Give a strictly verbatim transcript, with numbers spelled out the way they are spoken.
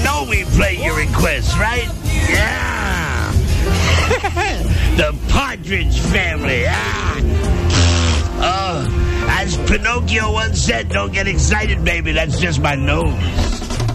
know we play your requests, right? Yeah. The Partridge Family. Ah. Oh, as Pinocchio once said, don't get excited, baby. That's just my nose.